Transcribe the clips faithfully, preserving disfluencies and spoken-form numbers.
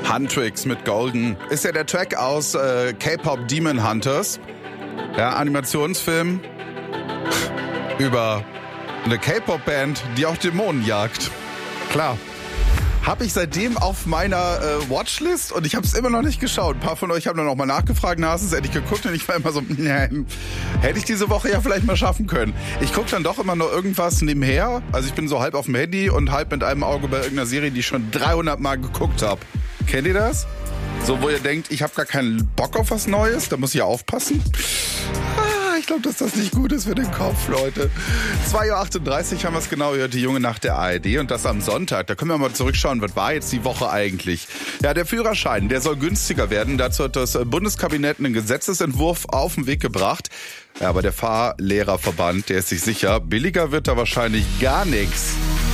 Huntrix mit Golden. Ist ja der Track aus äh, K-Pop Demon Hunters. Ja, Animationsfilm über eine K-Pop-Band, die auch Dämonen jagt. Klar. Habe ich seitdem auf meiner äh, Watchlist und ich habe es immer noch nicht geschaut. Ein paar von euch haben dann auch mal nachgefragt, na, hast du es endlich geguckt? Und ich war immer so, nein, hätte ich diese Woche ja vielleicht mal schaffen können. Ich gucke dann doch immer noch irgendwas nebenher. Also ich bin so halb auf dem Handy und halb mit einem Auge bei irgendeiner Serie, die ich schon dreihundert Mal geguckt habe. Kennt ihr das? So, wo ihr denkt, ich habe gar keinen Bock auf was Neues, da muss ich ja aufpassen. Ich glaube, dass das nicht gut ist für den Kopf, Leute. zwei Uhr achtunddreißig haben wir es genau gehört, die junge Nacht der A R D und das am Sonntag. Da können wir mal zurückschauen, was war jetzt die Woche eigentlich? Ja, der Führerschein, der soll günstiger werden. Dazu hat das Bundeskabinett einen Gesetzesentwurf auf den Weg gebracht. Ja, aber der Fahrlehrerverband, der ist sich sicher, billiger wird da wahrscheinlich gar nichts.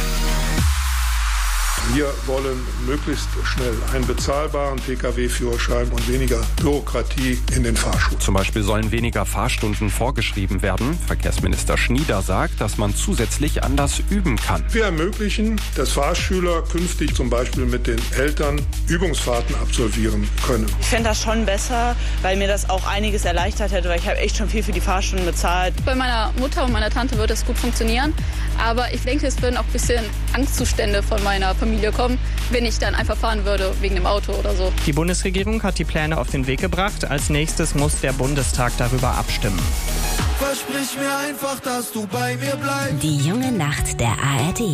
Wir wollen möglichst schnell einen bezahlbaren P K W-Führerschein und weniger Bürokratie in den Fahrschulen. Zum Beispiel sollen weniger Fahrstunden vorgeschrieben werden. Verkehrsminister Schnieder sagt, dass man zusätzlich anders üben kann. Wir ermöglichen, dass Fahrschüler künftig zum Beispiel mit den Eltern Übungsfahrten absolvieren können. Ich fände das schon besser, weil mir das auch einiges erleichtert hätte, weil ich habe echt schon viel für die Fahrstunden bezahlt. Bei meiner Mutter und meiner Tante wird es gut funktionieren, aber ich denke, es würden auch ein bisschen Angstzustände von meiner Familie kommen, wenn ich dann einfach fahren würde wegen dem Auto oder so. Die Bundesregierung hat die Pläne auf den Weg gebracht. Als nächstes muss der Bundestag darüber abstimmen. Versprich mir einfach, dass du bei mir bleibst. Die junge Nacht der A R D.